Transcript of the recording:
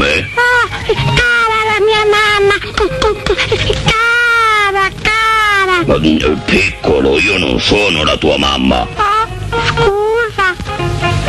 me? Cara la mia mamma. Cara. Piccolo, io non sono la tua mamma. Scusa.